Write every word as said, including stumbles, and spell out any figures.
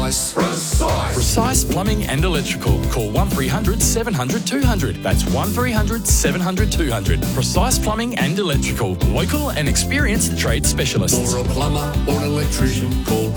Precise. Precise. Precise Plumbing and Electrical. Call one three hundred seven hundred two hundred. That's one three hundred seven hundred two hundred. Precise Plumbing and Electrical. Local and experienced trade specialists. For a plumber or an electrician, call